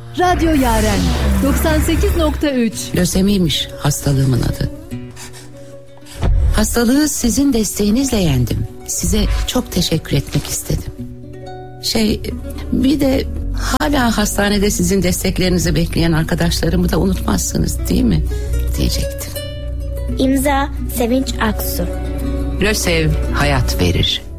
Radyo Yaren 98.3. Lösemiymiş hastalığımın adı. Hastalığı sizin desteğinizle yendim. Size çok teşekkür etmek istedim. Bir de hala hastanede sizin desteklerinizi bekleyen arkadaşlarımı da unutmazsınız değil mi? Diyecektim. İmza Sevinç Aksu. Lösev hayat verir.